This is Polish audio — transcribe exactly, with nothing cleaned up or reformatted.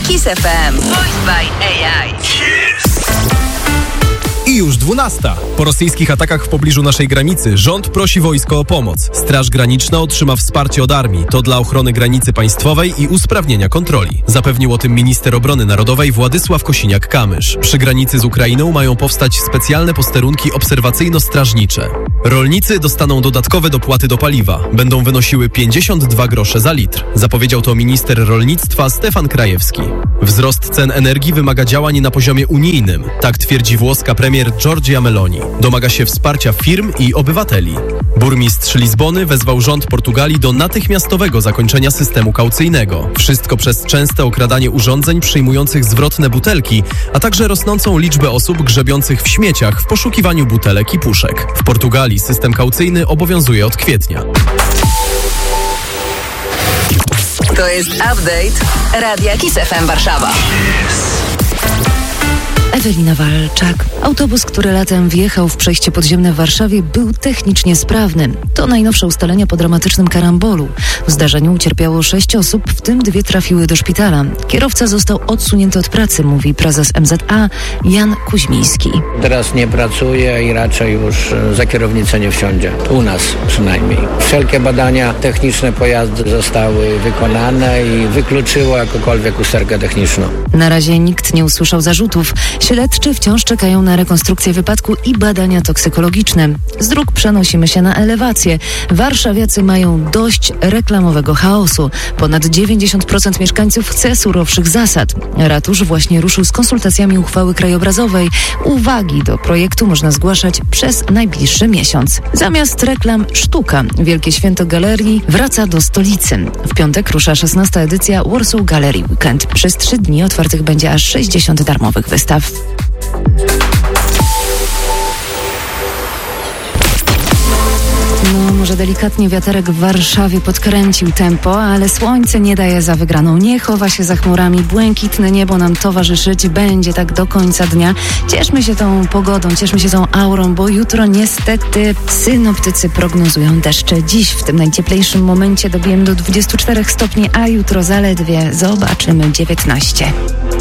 Kiss F M. Voiced by A I. I już dwunasta. Po rosyjskich atakach w pobliżu naszej granicy rząd prosi wojsko o pomoc. Straż Graniczna otrzyma wsparcie od armii. To dla ochrony granicy państwowej i usprawnienia kontroli. Zapewnił o tym minister obrony narodowej Władysław Kosiniak-Kamysz. Przy granicy z Ukrainą mają powstać specjalne posterunki obserwacyjno-strażnicze. Rolnicy dostaną dodatkowe dopłaty do paliwa. Będą wynosiły pięćdziesiąt dwa grosze za litr. Zapowiedział to minister rolnictwa Stefan Krajewski. Wzrost cen energii wymaga działań na poziomie unijnym. Tak twierdzi włoska premier Giorgia Meloni. Domaga się wsparcia firm i obywateli. Burmistrz Lizbony wezwał rząd Portugalii do natychmiastowego zakończenia systemu kaucyjnego. Wszystko przez częste okradanie urządzeń przyjmujących zwrotne butelki, a także rosnącą liczbę osób grzebiących w śmieciach w poszukiwaniu butelek i puszek. W Portugalii system kaucyjny obowiązuje od kwietnia. To jest update Radia Kiss F M Warszawa. Ewelina Walczak. Autobus, który latem wjechał w przejście podziemne w Warszawie, był technicznie sprawny. To najnowsze ustalenia po dramatycznym karambolu. W zdarzeniu ucierpiało sześć osób, w tym dwie trafiły do szpitala. Kierowca został odsunięty od pracy, mówi prezes M Z A Jan Kuźmiński. Teraz nie pracuje i raczej już za kierownicę nie wsiądzie. U nas przynajmniej. Wszelkie badania techniczne pojazdu zostały wykonane i wykluczyło jakąkolwiek usterkę techniczną. Na razie nikt nie usłyszał zarzutów. Śledczy wciąż czekają na rekonstrukcję wypadku i badania toksykologiczne. Z dróg przenosimy się na elewację. Warszawiacy mają dość reklamowego chaosu. Ponad dziewięćdziesiąt procent mieszkańców chce surowszych zasad. Ratusz właśnie ruszył z konsultacjami uchwały krajobrazowej. Uwagi do projektu można zgłaszać przez najbliższy miesiąc. Zamiast reklam sztuka. Wielkie Święto Galerii wraca do stolicy. W piątek rusza szesnasta edycja Warsaw Gallery Weekend. Przez trzy dni otwartych będzie aż sześćdziesiąt darmowych wystaw. No, może delikatnie wiaterek w Warszawie podkręcił tempo, ale słońce nie daje za wygraną. Nie chowa się za chmurami. Błękitne niebo nam towarzyszyć będzie tak do końca dnia. Cieszmy się tą pogodą, cieszmy się tą aurą, bo jutro niestety synoptycy prognozują deszcze. Dziś w tym najcieplejszym momencie dobijemy do dwudziestu czterech stopni, a jutro zaledwie zobaczymy dziewiętnaście.